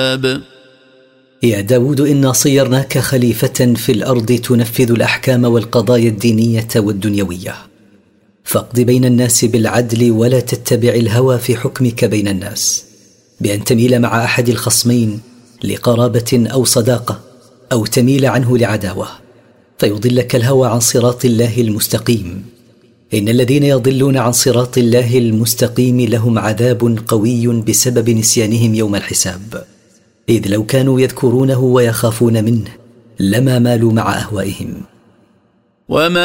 يا داود إنا صيرناك خليفة في الأرض تنفذ الأحكام والقضايا الدينية والدنيوية، فاقض بين الناس بالعدل ولا تتبع الهوى في حكمك بين الناس، بأن تميل مع أحد الخصمين لقرابة أو صداقة، أو تميل عنه لعداوة فيضلك الهوى عن صراط الله المستقيم. إن الذين يضلون عن صراط الله المستقيم لهم عذاب قوي بسبب نسيانهم يوم الحساب، إذ لو كانوا يذكرونه ويخافون منه لما مالوا مع أهوائهم.